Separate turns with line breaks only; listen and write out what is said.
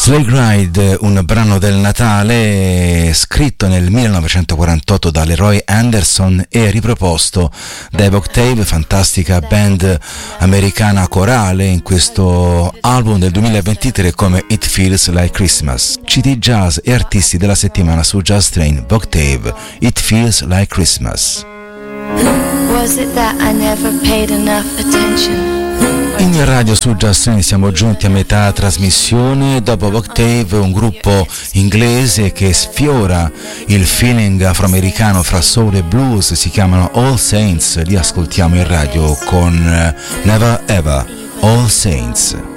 Sleigh Ride, un brano del Natale scritto nel 1948 da Leroy Anderson e riproposto da Eva Octave, fantastica band americana corale, in questo album del 2023 come It Feels Like Christmas. CD Jazz e artisti della settimana su Jazz Train, Octave, It Feels Like Christmas.
Was it that I never paid enough attention?
In radio su Jazz Train siamo giunti a metà trasmissione. Dopo Octave, un gruppo inglese che sfiora il feeling afroamericano fra soul e blues, si chiamano All Saints, li ascoltiamo in radio con Never Ever, All Saints.